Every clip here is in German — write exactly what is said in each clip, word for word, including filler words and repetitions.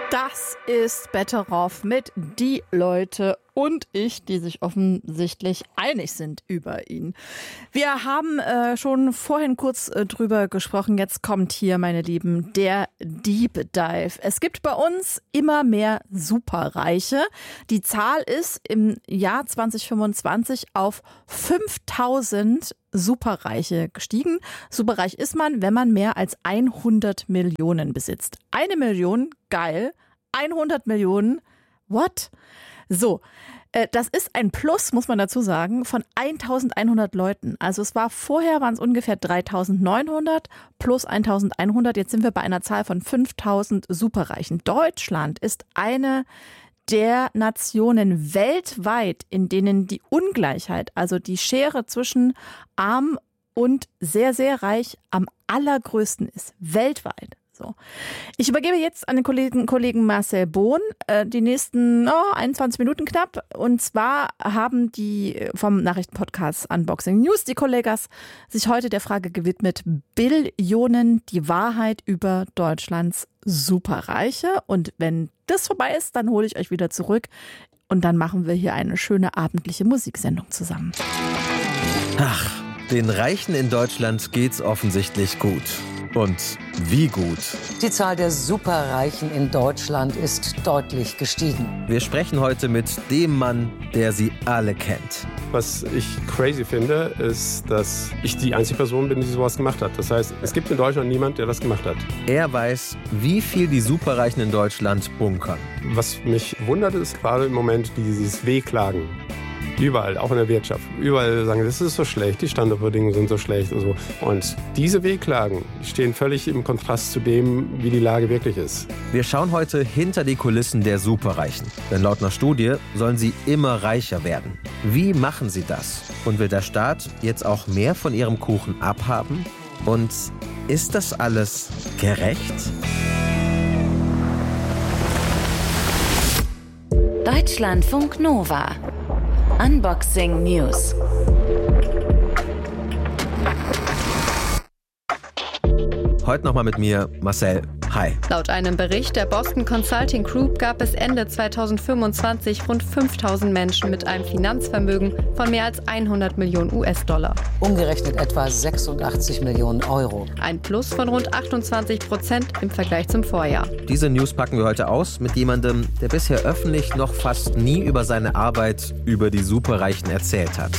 Das ist Better Off mit Die Leute und ich, die sich offensichtlich einig sind über ihn. Wir haben äh, schon vorhin kurz äh, drüber gesprochen. Jetzt kommt hier, meine Lieben, der Deep Dive. Es gibt bei uns immer mehr Superreiche. Die Zahl ist im Jahr zwanzig fünfundzwanzig auf fünftausend Superreiche gestiegen. Superreich ist man, wenn man mehr als hundert Millionen besitzt. Eine Million, geil. hundert Millionen, what? So, äh, das ist ein Plus, muss man dazu sagen, von eintausendeinhundert Leuten. Also es war vorher, waren es ungefähr dreitausendneunhundert plus eintausendeinhundert. Jetzt sind wir bei einer Zahl von fünftausend Superreichen. Deutschland ist eine der Nationen weltweit, in denen die Ungleichheit, also die Schere zwischen arm und sehr, sehr reich am allergrößten ist. Weltweit. So. Ich übergebe jetzt an den Kollegen, Kollegen Marcel Bohn äh, die nächsten oh, einundzwanzig Minuten knapp. Und zwar haben die vom Nachrichtenpodcast Unboxing News, die Kollegas, sich heute der Frage gewidmet, Billionen, die Wahrheit über Deutschlands Superreiche. Und wenn das vorbei ist, dann hole ich euch wieder zurück und dann machen wir hier eine schöne abendliche Musiksendung zusammen. Ach, den Reichen in Deutschland geht's offensichtlich gut. Und wie gut? Die Zahl der Superreichen in Deutschland ist deutlich gestiegen. Wir sprechen heute mit dem Mann, der sie alle kennt. Was ich crazy finde, ist, dass ich die einzige Person bin, die sowas gemacht hat. Das heißt, es gibt in Deutschland niemanden, der das gemacht hat. Er weiß, wie viel die Superreichen in Deutschland bunkern. Was mich wundert, ist gerade im Moment dieses Wehklagen. Überall, auch in der Wirtschaft. Überall sagen, das ist so schlecht, die Standortbedingungen sind so schlecht und so. Und diese Wehklagen stehen völlig im Kontrast zu dem, wie die Lage wirklich ist. Wir schauen heute hinter die Kulissen der Superreichen. Denn laut einer Studie sollen sie immer reicher werden. Wie machen sie das? Und will der Staat jetzt auch mehr von ihrem Kuchen abhaben? Und ist das alles gerecht? Deutschlandfunk Nova. Unboxing News. Heute nochmal mit mir, Marcel. Hi. Laut einem Bericht der Boston Consulting Group gab es Ende zweitausendfünfundzwanzig rund fünftausend Menschen mit einem Finanzvermögen von mehr als hundert Millionen U S-Dollar. Umgerechnet etwa sechsundachtzig Millionen Euro. Ein Plus von rund achtundzwanzig Prozent im Vergleich zum Vorjahr. Diese News packen wir heute aus mit jemandem, der bisher öffentlich noch fast nie über seine Arbeit über die Superreichen erzählt hat.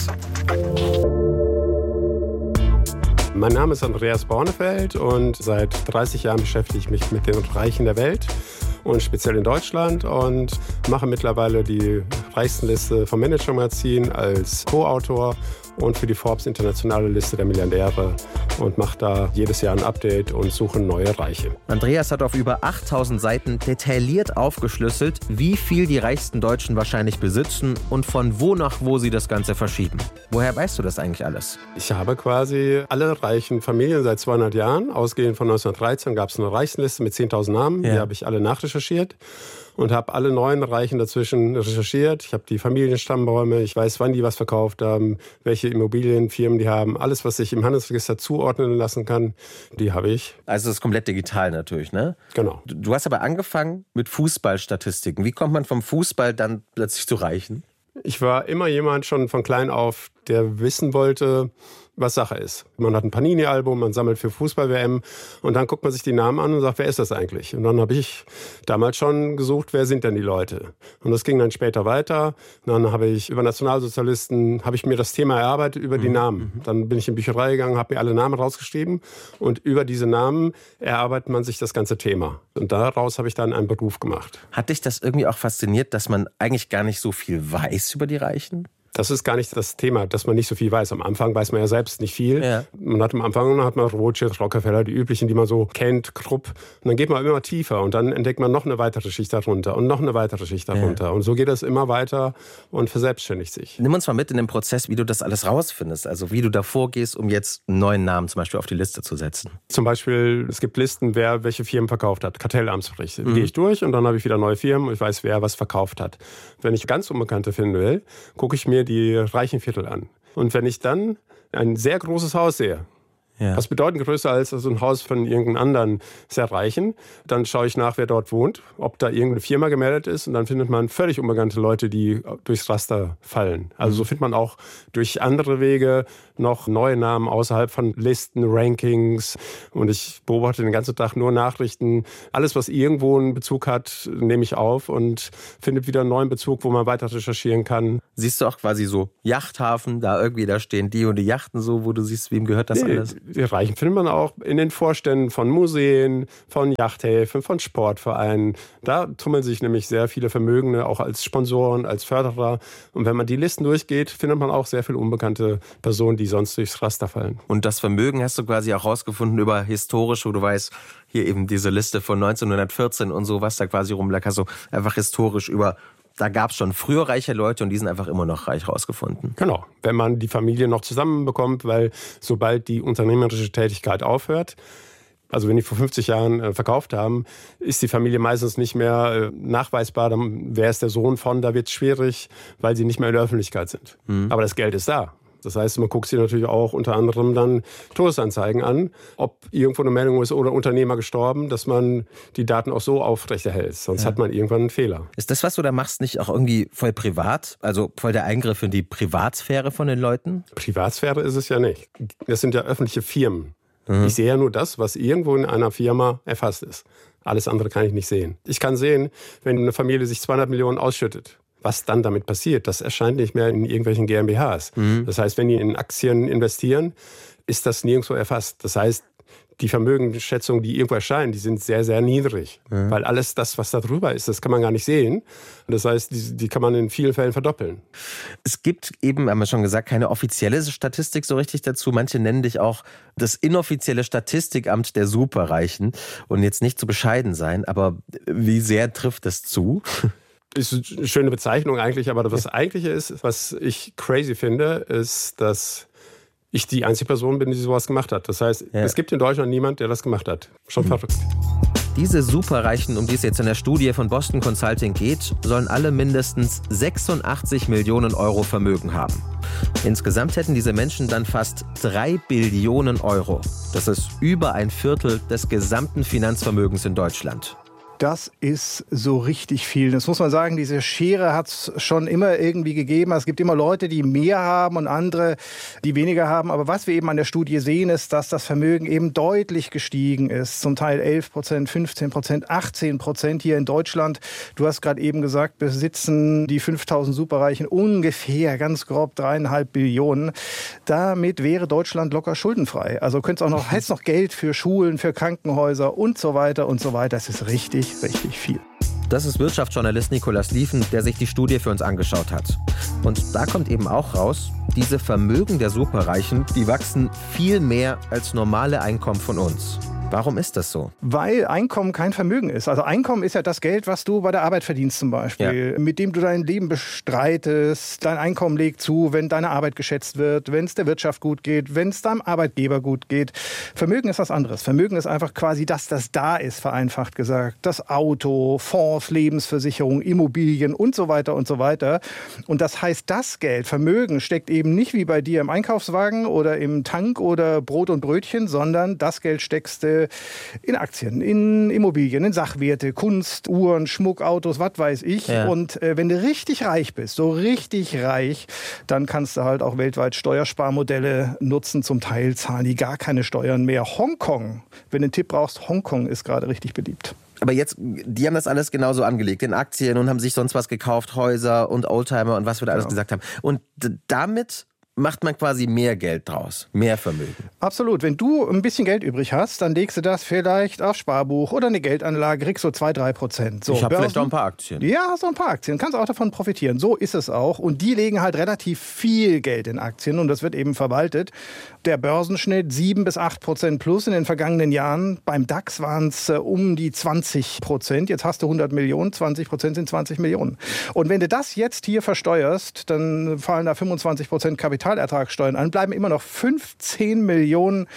Mein Name ist Andreas Bornefeld und seit dreißig Jahren beschäftige ich mich mit den Reichen der Welt und speziell in Deutschland und mache mittlerweile die Reichstenliste vom Manager-Magazin als Co-Autor und für die Forbes internationale Liste der Milliardäre und mache da jedes Jahr ein Update und suche neue Reiche. Andreas hat auf über achttausend Seiten detailliert aufgeschlüsselt, wie viel die reichsten Deutschen wahrscheinlich besitzen und von wo nach wo sie das Ganze verschieben. Woher weißt du das eigentlich alles? Ich habe quasi alle reichen Familien seit zweihundert Jahren. Ausgehend von neunzehnhundertdreizehn gab es eine Reichstenliste mit zehntausend Namen. Ja. Die habe ich alle nachrecherchiert und habe alle neuen Reichen dazwischen recherchiert. Ich habe die Familienstammbäume, ich weiß, wann die was verkauft haben, welche Immobilienfirmen die haben. Alles, was ich im Handelsregister zuordnen lassen kann, die habe ich. Also das ist komplett digital natürlich, ne? Genau. Du hast aber angefangen mit Fußballstatistiken. Wie kommt man vom Fußball dann plötzlich zu Reichen? Ich war immer jemand schon von klein auf, der wissen wollte, was Sache ist. Man hat ein Panini-Album, man sammelt für Fußball-W M und dann guckt man sich die Namen an und sagt, wer ist das eigentlich? Und dann habe ich damals schon gesucht, wer sind denn die Leute? Und das ging dann später weiter. Dann habe ich über Nationalsozialisten, habe ich mir das Thema erarbeitet über die Namen. Dann bin ich in die Bücherei gegangen, habe mir alle Namen rausgeschrieben und über diese Namen erarbeitet man sich das ganze Thema. Und daraus habe ich dann einen Beruf gemacht. Hat dich das irgendwie auch fasziniert, dass man eigentlich gar nicht so viel weiß über die Reichen? Das ist gar nicht das Thema, dass man nicht so viel weiß. Am Anfang weiß man ja selbst nicht viel. Ja. Man hat am Anfang hat man Rothschild, Rockefeller, die üblichen, die man so kennt, Krupp. Und dann geht man immer tiefer und dann entdeckt man noch eine weitere Schicht darunter und noch eine weitere Schicht darunter. Ja. Und so geht das immer weiter und verselbstständigt sich. Nimm uns mal mit in den Prozess, wie du das alles rausfindest. Also wie du da vorgehst, um jetzt einen neuen Namen zum Beispiel auf die Liste zu setzen. Zum Beispiel, es gibt Listen, wer welche Firmen verkauft hat. Kartellamtsberichte. Mhm. Gehe ich durch und dann habe ich wieder neue Firmen und ich weiß, wer was verkauft hat. Wenn ich ganz Unbekannte finden will, gucke ich mir die reichen Viertel an. Und wenn ich dann ein sehr großes Haus sehe, Ja. Was bedeutend größer als so ein Haus von irgendeinem anderen sehr Reichen. Dann schaue ich nach, wer dort wohnt, ob da irgendeine Firma gemeldet ist und dann findet man völlig unbekannte Leute, die durchs Raster fallen. Also so findet man auch durch andere Wege noch neue Namen außerhalb von Listen, Rankings und ich beobachte den ganzen Tag nur Nachrichten. Alles, was irgendwo einen Bezug hat, nehme ich auf und finde wieder einen neuen Bezug, wo man weiter recherchieren kann. Siehst du auch quasi so Yachthafen, da irgendwie, da stehen die und die Yachten so, wo du siehst, wem gehört das alles? Die Reichen findet man auch in den Vorständen von Museen, von Yachthäfen, von Sportvereinen. Da tummeln sich nämlich sehr viele Vermögende, auch als Sponsoren, als Förderer. Und wenn man die Listen durchgeht, findet man auch sehr viele unbekannte Personen, die sonst durchs Raster fallen. Und das Vermögen hast du quasi auch rausgefunden über historisch, wo du weißt, hier eben diese Liste von neunzehnhundertvierzehn und so, was da quasi rumlag, hast du einfach historisch über... Da gab es schon früher reiche Leute und die sind einfach immer noch reich rausgefunden. Genau, wenn man die Familie noch zusammenbekommt, weil sobald die unternehmerische Tätigkeit aufhört, also wenn die vor fünfzig Jahren äh, verkauft haben, ist die Familie meistens nicht mehr äh, nachweisbar. Dann, wer ist der Sohn von, da wird es schwierig, weil sie nicht mehr in der Öffentlichkeit sind. Mhm. Aber das Geld ist da. Das heißt, man guckt sich natürlich auch unter anderem dann Todesanzeigen an, ob irgendwo eine Meldung ist oder Unternehmer gestorben, dass man die Daten auch so aufrechterhält. Sonst ja. hat man irgendwann einen Fehler. Ist das, was du da machst, nicht auch irgendwie voll privat? Also voll der Eingriff in die Privatsphäre von den Leuten? Privatsphäre ist es ja nicht. Das sind ja öffentliche Firmen. Mhm. Ich sehe ja nur das, was irgendwo in einer Firma erfasst ist. Alles andere kann ich nicht sehen. Ich kann sehen, wenn eine Familie sich zweihundert Millionen ausschüttet. Was dann damit passiert, das erscheint nicht mehr in irgendwelchen GmbHs. Mhm. Das heißt, wenn die in Aktien investieren, ist das nirgendwo erfasst. Das heißt, die Vermögensschätzungen, die irgendwo erscheinen, die sind sehr, sehr niedrig. Mhm. Weil alles das, was da drüber ist, das kann man gar nicht sehen. Das heißt, die, die kann man in vielen Fällen verdoppeln. Es gibt eben, haben wir schon gesagt, keine offizielle Statistik so richtig dazu. Manche nennen dich auch das inoffizielle Statistikamt der Superreichen. Und jetzt nicht zu bescheiden sein, aber wie sehr trifft das zu? Ist eine schöne Bezeichnung eigentlich, aber das Eigentliche ist, was ich crazy finde, ist, dass ich die einzige Person bin, die sowas gemacht hat. Das heißt, ja. es gibt in Deutschland niemand, der das gemacht hat. Schon mhm. verrückt. Diese Superreichen, um die es jetzt in der Studie von Boston Consulting geht, sollen alle mindestens sechsundachtzig Millionen Euro Vermögen haben. Insgesamt hätten diese Menschen dann fast drei Billionen Euro. Das ist über ein Viertel des gesamten Finanzvermögens in Deutschland. Das ist so richtig viel. Das muss man sagen, diese Schere hat es schon immer irgendwie gegeben. Es gibt immer Leute, die mehr haben und andere, die weniger haben. Aber was wir eben an der Studie sehen, ist, dass das Vermögen eben deutlich gestiegen ist. Zum Teil elf Prozent, fünfzehn Prozent, achtzehn Prozent hier in Deutschland. Du hast gerade eben gesagt, besitzen die fünftausend Superreichen ungefähr, ganz grob, dreieinhalb Billionen. Damit wäre Deutschland locker schuldenfrei. Also könnte es auch noch, heißt noch Geld für Schulen, für Krankenhäuser und so weiter und so weiter. Das ist richtig. richtig viel. Das ist Wirtschaftsjournalist Nikolaus Liefen, der sich die Studie für uns angeschaut hat. Und da kommt eben auch raus, diese Vermögen der Superreichen, die wachsen viel mehr als normale Einkommen von uns. Warum ist das so? Weil Einkommen kein Vermögen ist. Also Einkommen ist ja das Geld, was du bei der Arbeit verdienst zum Beispiel, ja. mit dem du dein Leben bestreitest. Dein Einkommen legt zu, wenn deine Arbeit geschätzt wird, wenn es der Wirtschaft gut geht, wenn es deinem Arbeitgeber gut geht. Vermögen ist was anderes. Vermögen ist einfach quasi das, das da ist, vereinfacht gesagt. Das Auto, Fonds, Lebensversicherung, Immobilien und so weiter und so weiter. Und das heißt, das Geld, Vermögen, steckt eben nicht wie bei dir im Einkaufswagen oder im Tank oder Brot und Brötchen, sondern das Geld steckst du in Aktien, in Immobilien, in Sachwerte, Kunst, Uhren, Schmuck, Autos, was weiß ich. Ja. Und äh, wenn du richtig reich bist, so richtig reich, dann kannst du halt auch weltweit Steuersparmodelle nutzen. Zum Teil zahlen die gar keine Steuern mehr. Hongkong, wenn du einen Tipp brauchst, Hongkong ist gerade richtig beliebt. Aber jetzt, die haben das alles genauso angelegt, in Aktien und haben sich sonst was gekauft, Häuser und Oldtimer und was wir da alles genau. gesagt haben. Und d- damit macht man quasi mehr Geld draus, mehr Vermögen. Absolut. Wenn du ein bisschen Geld übrig hast, dann legst du das vielleicht aufs Sparbuch oder eine Geldanlage, kriegst so zwei, drei Prozent. So, ich habe vielleicht auch ein paar Aktien. Ja, hast auch ein paar Aktien. Kannst auch davon profitieren. So ist es auch. Und die legen halt relativ viel Geld in Aktien und das wird eben verwaltet. Der Börsenschnitt sieben bis acht Prozent plus in den vergangenen Jahren. Beim DAX waren es äh, um die zwanzig Prozent. Jetzt hast du hundert Millionen, zwanzig Prozent sind zwanzig Millionen. Und wenn du das jetzt hier versteuerst, dann fallen da fünfundzwanzig Prozent Kapitalertragssteuern an, bleiben immer noch fünfzehn Millionen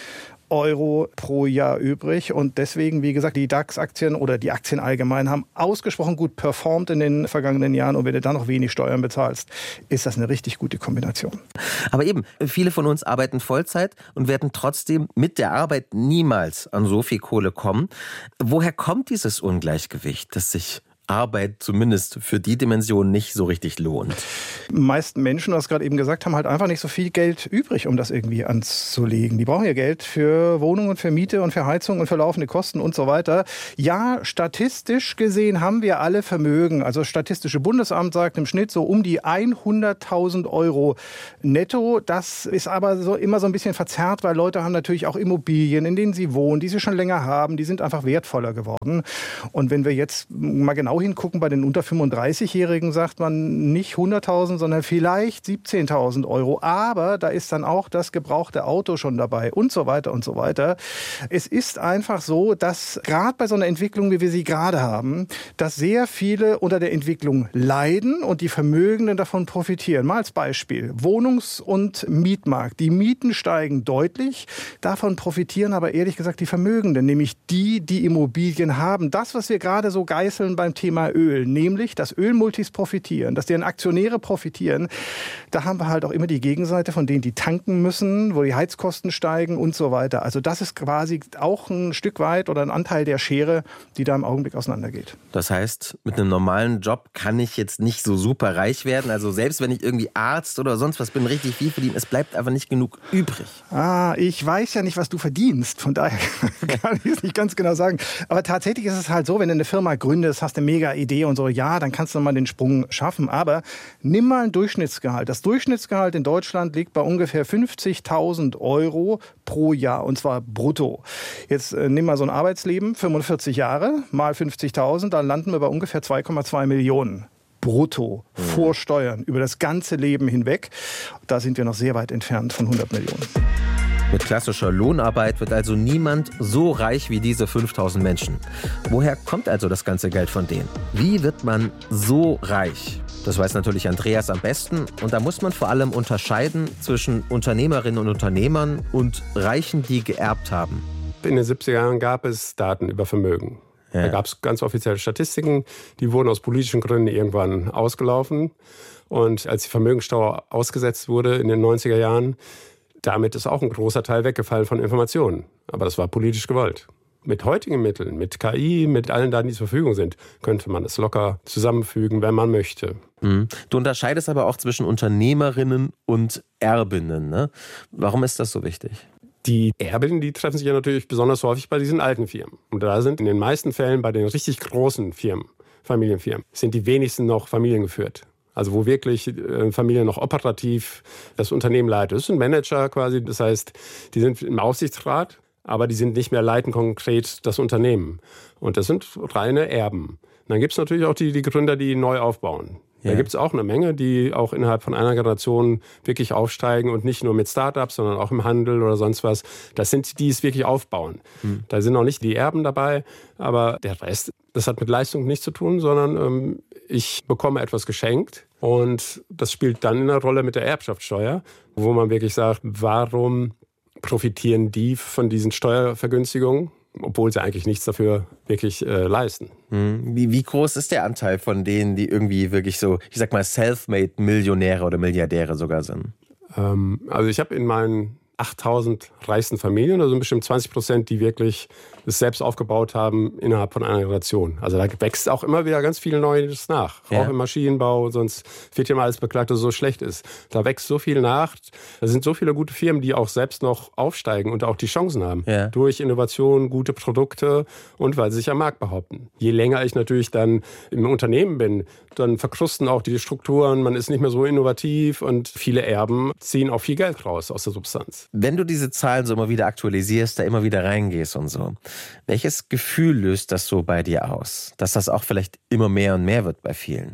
Euro pro Jahr übrig. Und deswegen, wie gesagt, die DAX-Aktien oder die Aktien allgemein haben ausgesprochen gut performt in den vergangenen Jahren. Und wenn du dann noch wenig Steuern bezahlst, ist das eine richtig gute Kombination. Aber eben, viele von uns arbeiten Vollzeit und werden trotzdem mit der Arbeit niemals an so viel Kohle kommen. Woher kommt dieses Ungleichgewicht, das sich Arbeit zumindest für die Dimension nicht so richtig lohnt? Die meisten Menschen, was gerade eben gesagt haben, halt einfach nicht so viel Geld übrig, um das irgendwie anzulegen. Die brauchen ja Geld für Wohnungen, für Miete und für Heizung und für laufende Kosten und so weiter. Ja, statistisch gesehen haben wir alle Vermögen. Also das Statistische Bundesamt sagt im Schnitt so um die hunderttausend Euro netto. Das ist aber so immer so ein bisschen verzerrt, weil Leute haben natürlich auch Immobilien, in denen sie wohnen, die sie schon länger haben. Die sind einfach wertvoller geworden. Und wenn wir jetzt mal genau hingucken, bei den unter fünfunddreißig-Jährigen sagt man nicht hunderttausend, sondern vielleicht siebzehntausend Euro. Aber da ist dann auch das gebrauchte Auto schon dabei und so weiter und so weiter. Es ist einfach so, dass gerade bei so einer Entwicklung, wie wir sie gerade haben, dass sehr viele unter der Entwicklung leiden und die Vermögenden davon profitieren. Mal als Beispiel, Wohnungs- und Mietmarkt. Die Mieten steigen deutlich, davon profitieren aber ehrlich gesagt die Vermögenden, nämlich die, die Immobilien haben. Das, was wir gerade so geißeln beim Thema Öl, nämlich, dass Ölmultis profitieren, dass deren Aktionäre profitieren. Da haben wir halt auch immer die Gegenseite von denen, die tanken müssen, wo die Heizkosten steigen und so weiter. Also das ist quasi auch ein Stück weit oder ein Anteil der Schere, die da im Augenblick auseinandergeht. Das heißt, mit einem normalen Job kann ich jetzt nicht so super reich werden. Also selbst wenn ich irgendwie Arzt oder sonst was bin, richtig viel verdienen, es bleibt einfach nicht genug übrig. Ah, ich weiß ja nicht, was du verdienst. Von daher kann ich es nicht ganz genau sagen. Aber tatsächlich ist es halt so, wenn du eine Firma gründest, hast du eine mega Idee und so, ja, dann kannst du mal den Sprung schaffen. Aber nimm mal ein Durchschnittsgehalt. Das Durchschnittsgehalt in Deutschland liegt bei ungefähr fünfzigtausend Euro pro Jahr und zwar brutto. Jetzt äh, nimm mal so ein Arbeitsleben, fünfundvierzig Jahre mal fünfzigtausend, dann landen wir bei ungefähr zwei Komma zwei Millionen. Brutto, mhm. vor Steuern, über das ganze Leben hinweg. Da sind wir noch sehr weit entfernt von hundert Millionen. Mit klassischer Lohnarbeit wird also niemand so reich wie diese fünftausend Menschen. Woher kommt also das ganze Geld von denen? Wie wird man so reich? Das weiß natürlich Andreas am besten. Und da muss man vor allem unterscheiden zwischen Unternehmerinnen und Unternehmern und Reichen, die geerbt haben. In den siebziger Jahren gab es Daten über Vermögen. Ja. Da gab es ganz offizielle Statistiken, die wurden aus politischen Gründen irgendwann ausgelaufen. Und als die Vermögensteuer ausgesetzt wurde in den neunziger Jahren, damit ist auch ein großer Teil weggefallen von Informationen. Aber das war politisch gewollt. Mit heutigen Mitteln, mit K I, mit allen Daten, die zur Verfügung sind, könnte man es locker zusammenfügen, wenn man möchte. Mhm. Du unterscheidest aber auch zwischen Unternehmerinnen und Erbinnen, ne? Warum ist das so wichtig? Die Erbinnen, die treffen sich ja natürlich besonders häufig bei diesen alten Firmen. Und da sind in den meisten Fällen bei den richtig großen Firmen, Familienfirmen, sind die wenigsten noch familiengeführt. Also wo wirklich äh, Familie noch operativ das Unternehmen leitet. Das ist ein Manager quasi, das heißt, die sind im Aufsichtsrat, aber die sind nicht mehr leiten konkret das Unternehmen. Und das sind reine Erben. Und dann gibt es natürlich auch die, die Gründer, die neu aufbauen. Ja. Da gibt es auch eine Menge, die auch innerhalb von einer Generation wirklich aufsteigen und nicht nur mit Startups, sondern auch im Handel oder sonst was. Das sind die, die es wirklich aufbauen. Hm. Da sind auch nicht die Erben dabei, aber der Rest, das hat mit Leistung nichts zu tun, sondern ähm, ich bekomme etwas geschenkt und das spielt dann eine Rolle mit der Erbschaftssteuer, wo man wirklich sagt, warum profitieren die von diesen Steuervergünstigungen, obwohl sie eigentlich nichts dafür wirklich äh, leisten. Wie, wie groß ist der Anteil von denen, die irgendwie wirklich so, ich sag mal, self-made Millionäre oder Milliardäre sogar sind? Ähm, also ich habe in meinen achttausend reichsten Familien, also bestimmt zwanzig Prozent, die wirklich das selbst aufgebaut haben innerhalb von einer Generation. Also da wächst auch immer wieder ganz viel Neues nach. Ja. Auch im Maschinenbau, sonst wird ja mal alles beklagt, dass es so schlecht ist. Da wächst so viel nach. Da sind so viele gute Firmen, die auch selbst noch aufsteigen und auch die Chancen haben. Ja. Durch Innovation, gute Produkte und weil sie sich am Markt behaupten. Je länger ich natürlich dann im Unternehmen bin, dann verkrusten auch die Strukturen, man ist nicht mehr so innovativ und viele Erben ziehen auch viel Geld raus aus der Substanz. Wenn du diese Zahlen so immer wieder aktualisierst, da immer wieder reingehst und so, welches Gefühl löst das so bei dir aus? Dass das auch vielleicht immer mehr und mehr wird bei vielen?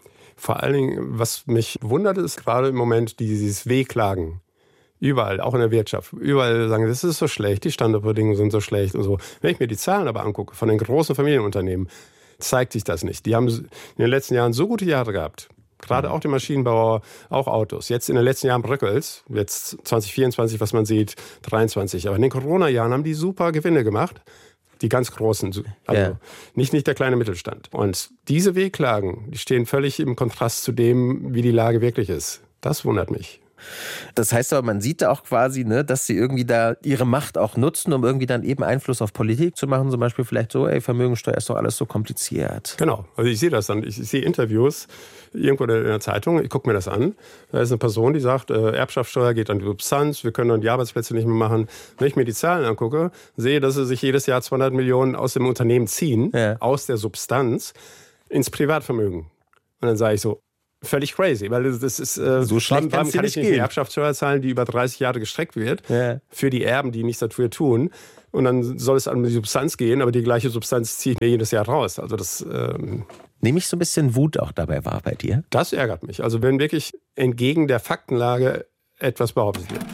Vor allen Dingen, was mich wundert, ist gerade im Moment dieses Wehklagen. Überall, auch in der Wirtschaft. Überall sagen, das ist so schlecht, die Standardbedingungen sind so schlecht und so. Wenn ich mir die Zahlen aber angucke von den großen Familienunternehmen, zeigt sich das nicht. Die haben in den letzten Jahren so gute Jahre gehabt. Gerade auch den Maschinenbauer, auch Autos. Jetzt in den letzten Jahren bröckelt's. Jetzt zwanzig vierundzwanzig, was man sieht, dreiundzwanzig. Aber in den Corona-Jahren haben die super Gewinne gemacht. Die ganz Großen, also ja. nicht, nicht der kleine Mittelstand. Und diese Wehklagen, die stehen völlig im Kontrast zu dem, wie die Lage wirklich ist. Das wundert mich. Das heißt aber, man sieht da auch quasi, ne, dass sie irgendwie da ihre Macht auch nutzen, um irgendwie dann eben Einfluss auf Politik zu machen. Zum Beispiel vielleicht so, ey, Vermögensteuer ist doch alles so kompliziert. Genau, also ich sehe das dann. Ich, ich sehe Interviews irgendwo in der Zeitung, ich gucke mir das an. Da ist eine Person, die sagt, äh, Erbschaftssteuer geht an die Substanz, wir können dann die Arbeitsplätze nicht mehr machen. Wenn ich mir die Zahlen angucke, sehe, dass sie sich jedes Jahr zweihundert Millionen aus dem Unternehmen ziehen, ja. aus der Substanz, ins Privatvermögen. Und dann sage ich so, völlig crazy, weil das ist äh, so schlecht warum kann nicht ich nicht eine Erbschaftssteuer zahlen, die über dreißig Jahre gestreckt wird, ja. für die Erben, die nichts dafür tun. Und dann soll es an die Substanz gehen, aber die gleiche Substanz ziehe ich mir jedes Jahr raus. Also das ähm, nehme ich so ein bisschen Wut auch dabei wahr bei dir? Das ärgert mich. Also wenn wirklich entgegen der Faktenlage etwas behauptet wird.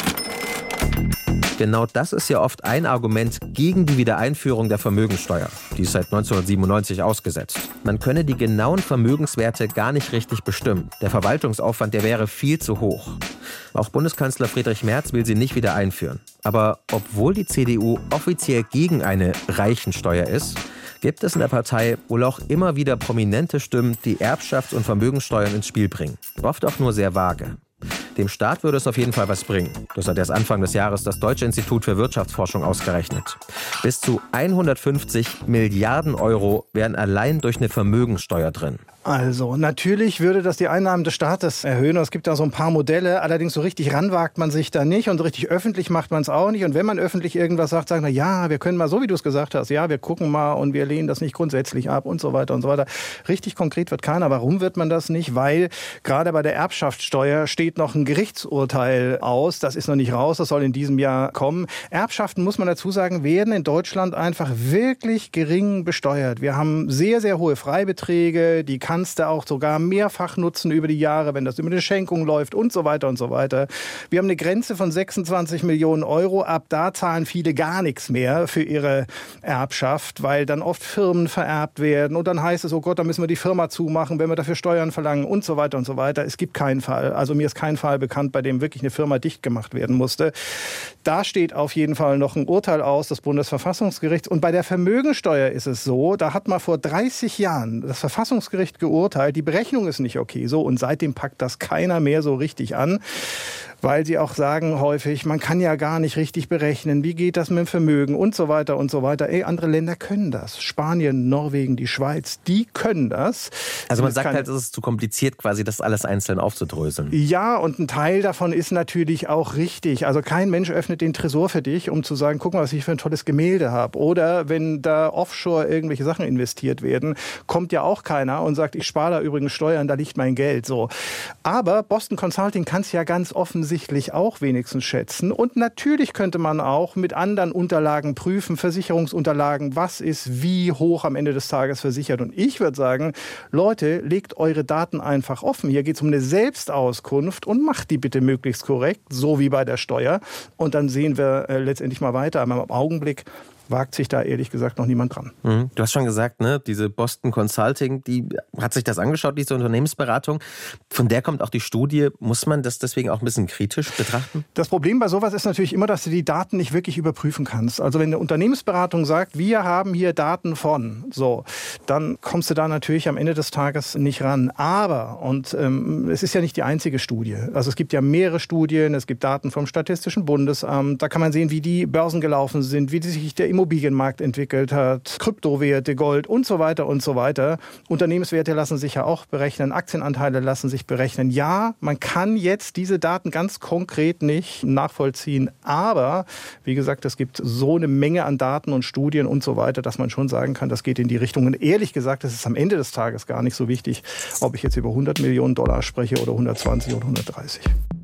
Genau das ist ja oft ein Argument gegen die Wiedereinführung der Vermögensteuer. Die ist seit neunzehnhundertsiebenundneunzig ausgesetzt. Man könne die genauen Vermögenswerte gar nicht richtig bestimmen. Der Verwaltungsaufwand, der wäre viel zu hoch. Auch Bundeskanzler Friedrich Merz will sie nicht wieder einführen. Aber obwohl die C D U offiziell gegen eine Reichensteuer ist, gibt es in der Partei wohl auch immer wieder prominente Stimmen, die Erbschafts- und Vermögenssteuern ins Spiel bringen. Oft auch nur sehr vage. Dem Staat würde es auf jeden Fall was bringen. Das hat erst Anfang des Jahres das Deutsche Institut für Wirtschaftsforschung ausgerechnet. Bis zu hundertfünfzig Milliarden Euro wären allein durch eine Vermögenssteuer drin. Also natürlich würde das die Einnahmen des Staates erhöhen. Und es gibt da so ein paar Modelle. Allerdings so richtig ranwagt man sich da nicht und so richtig öffentlich macht man es auch nicht. Und wenn man öffentlich irgendwas sagt, sagen wir, ja, wir können mal, so wie du es gesagt hast, ja, wir gucken mal und wir lehnen das nicht grundsätzlich ab und so weiter und so weiter. Richtig konkret wird keiner. Warum wird man das nicht? Weil gerade bei der Erbschaftssteuer steht noch ein Gerichtsurteil aus. Das ist noch nicht raus. Das soll in diesem Jahr kommen. Erbschaften, muss man dazu sagen, werden in Deutschland einfach wirklich gering besteuert. Wir haben sehr, sehr hohe Freibeträge. Die kannst du auch sogar mehrfach nutzen über die Jahre, wenn das über eine Schenkung läuft und so weiter und so weiter. Wir haben eine Grenze von sechsundzwanzig Millionen Euro. Ab da zahlen viele gar nichts mehr für ihre Erbschaft, weil dann oft Firmen vererbt werden. Und dann heißt es, oh Gott, da müssen wir die Firma zumachen, wenn wir dafür Steuern verlangen und so weiter und so weiter. Es gibt keinen Fall. Also mir ist kein Fall bekannt, bei dem wirklich eine Firma dicht gemacht werden musste. Da steht auf jeden Fall noch ein Urteil aus des Bundesverfassungsgerichts. Und bei der Vermögensteuer ist es so, da hat mal vor dreißig Jahren das Verfassungsgericht geurteilt, die Berechnung ist nicht okay. So, und seitdem packt das keiner mehr so richtig an, weil sie auch sagen häufig, man kann ja gar nicht richtig berechnen, wie geht das mit dem Vermögen und so weiter und so weiter. Ey, andere Länder können das. Spanien, Norwegen, die Schweiz, die können das. Also man sagt halt, es ist zu kompliziert, quasi das alles einzeln aufzudröseln. Ja, und ein Teil davon ist natürlich auch richtig. Also kein Mensch öffnet den Tresor für dich, um zu sagen, guck mal, was ich für ein tolles Gemälde habe. Oder wenn da offshore irgendwelche Sachen investiert werden, kommt ja auch keiner und sagt, ich spare da übrigens Steuern, da liegt mein Geld. So. Aber Boston Consulting kann es ja ganz offensichtlich auch wenigstens schätzen. Und natürlich könnte man auch mit anderen Unterlagen prüfen, Versicherungsunterlagen, was ist wie hoch am Ende des Tages versichert. Und ich würde sagen, Leute, legt eure Daten einfach offen. Hier geht es um eine Selbstauskunft und macht die bitte möglichst korrekt, so wie bei der Steuer. Und dann sehen wir äh, letztendlich mal weiter. Aber im Augenblick wagt sich da ehrlich gesagt noch niemand dran. Mhm. Du hast schon gesagt, ne, diese Boston Consulting, die hat sich das angeschaut, diese Unternehmensberatung. Von der kommt auch die Studie. Muss man das deswegen auch ein bisschen kritisch betrachten? Das Problem bei sowas ist natürlich immer, dass du die Daten nicht wirklich überprüfen kannst. Also wenn eine Unternehmensberatung sagt, wir haben hier Daten von, so, dann kommst du da natürlich am Ende des Tages nicht ran. Aber, und ähm, es ist ja nicht die einzige Studie. Also es gibt ja mehrere Studien, es gibt Daten vom Statistischen Bundesamt. Da kann man sehen, wie die Börsen gelaufen sind, wie sich der Immobilienmarkt entwickelt hat, Kryptowerte, Gold und so weiter und so weiter. Unternehmenswerte lassen sich ja auch berechnen, Aktienanteile lassen sich berechnen. Ja, man kann jetzt diese Daten ganz konkret nicht nachvollziehen, aber wie gesagt, es gibt so eine Menge an Daten und Studien und so weiter, dass man schon sagen kann, das geht in die Richtung. Und ehrlich gesagt, es ist am Ende des Tages gar nicht so wichtig, ob ich jetzt über hundert Millionen Dollar spreche oder hundertzwanzig oder hundertdreißig.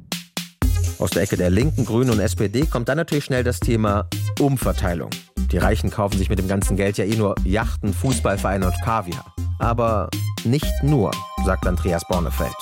Aus der Ecke der Linken, Grünen und S P D kommt dann natürlich schnell das Thema Umverteilung. Die Reichen kaufen sich mit dem ganzen Geld ja eh nur Yachten, Fußballvereine und Kaviar. Aber nicht nur, sagt Andreas Bornefeld.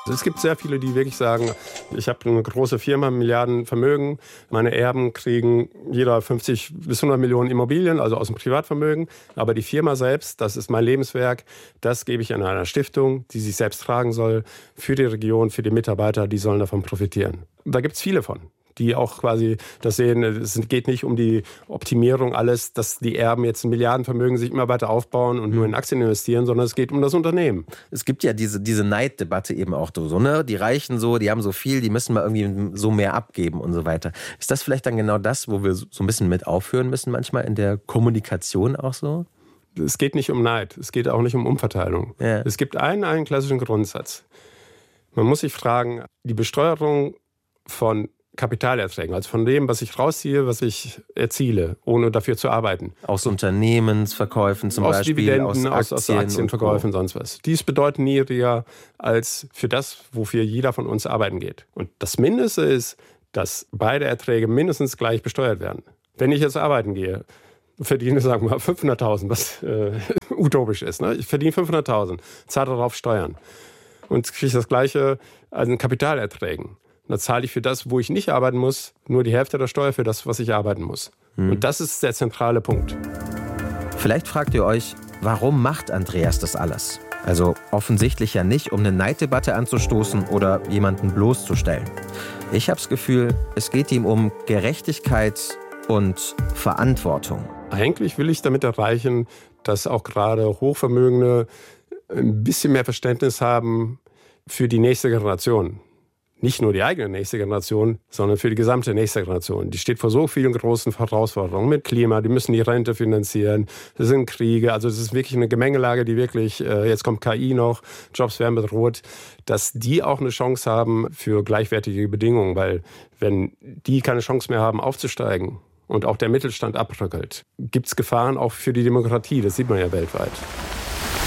Es gibt sehr viele, die wirklich sagen, ich habe eine große Firma, Milliarden Vermögen, meine Erben kriegen jeder fünfzig bis hundert Millionen Immobilien, also aus dem Privatvermögen. Aber die Firma selbst, das ist mein Lebenswerk, das gebe ich an einer Stiftung, die sich selbst tragen soll, für die Region, für die Mitarbeiter, die sollen davon profitieren. Da gibt es viele von, die auch quasi das sehen, es geht nicht um die Optimierung alles, dass die Erben jetzt ein Milliardenvermögen sich immer weiter aufbauen und nur in Aktien investieren, sondern es geht um das Unternehmen. Es gibt ja diese, diese Neiddebatte eben auch so, ne? Die Reichen so, die haben so viel, die müssen mal irgendwie so mehr abgeben und so weiter. Ist das vielleicht dann genau das, wo wir so ein bisschen mit aufhören müssen manchmal in der Kommunikation auch so? Es geht nicht um Neid, es geht auch nicht um Umverteilung. Ja. Es gibt einen, einen klassischen Grundsatz. Man muss sich fragen, die Besteuerung von Kapitalerträgen, also von dem, was ich rausziehe, was ich erziele, ohne dafür zu arbeiten. Aus Unternehmensverkäufen zum aus Beispiel, Dividenden, aus Aktien, aus, aus Aktienverkäufen, und sonst was. Dies bedeuten niedriger als für das, wofür jeder von uns arbeiten geht. Und das Mindeste ist, dass beide Erträge mindestens gleich besteuert werden. Wenn ich jetzt arbeiten gehe, verdiene, sagen wir mal, fünfhunderttausend, was äh, utopisch ist. Ne? Ich verdiene fünfhunderttausend, zahle darauf Steuern und kriege das Gleiche an Kapitalerträgen. Da zahle ich für das, wo ich nicht arbeiten muss, nur die Hälfte der Steuer für das, was ich arbeiten muss. Hm. Und das ist der zentrale Punkt. Vielleicht fragt ihr euch, warum macht Andreas das alles? Also offensichtlich ja nicht, um eine Neiddebatte anzustoßen oder jemanden bloßzustellen. Ich habe das Gefühl, es geht ihm um Gerechtigkeit und Verantwortung. Eigentlich will ich damit erreichen, dass auch gerade Hochvermögende ein bisschen mehr Verständnis haben für die nächste Generation. Nicht nur die eigene nächste Generation, sondern für die gesamte nächste Generation. Die steht vor so vielen großen Herausforderungen mit Klima, die müssen die Rente finanzieren, das sind Kriege, also es ist wirklich eine Gemengelage, die wirklich, äh, jetzt kommt K I noch, Jobs werden bedroht, dass die auch eine Chance haben für gleichwertige Bedingungen, weil wenn die keine Chance mehr haben aufzusteigen und auch der Mittelstand abbröckelt, gibt es Gefahren auch für die Demokratie, das sieht man ja weltweit.